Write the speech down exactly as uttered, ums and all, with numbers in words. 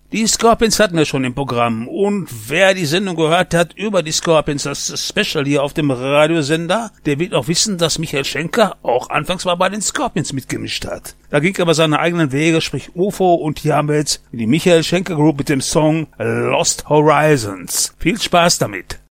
Die Scorpions hatten wir schon im Programm und wer die Sendung gehört hat über die Scorpions, das Special hier auf dem Radiosender, der wird auch wissen, dass Michael Schenker auch anfangs mal bei den Scorpions mitgemischt hat. Da ging aber seine eigenen Wege, sprich U F O, und hier haben wir jetzt die Michael Schenker Group mit dem Song Lost Horizons. Viel Spaß damit!